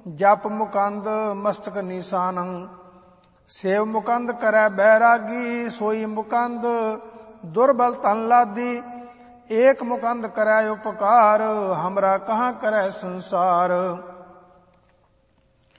ਜਪ ਮੁਕੰਦ ਮਸਤਕ ਨੀਸਾਨੰ। ਸੇਵ ਮੁਕੰਦ ਕਰੈ ਬੈਰਾਗੀ, ਸੋਈ ਮੁਕੰਦ ਦੁਰਬਲ ਤਨ ਲਾਦੀ। ਏਕ ਮੁਕੰਦ ਕਰੈ ਉਪਕਾਰ, हमरा कहाँ ਕਰੈ ਸੰਸਾਰ।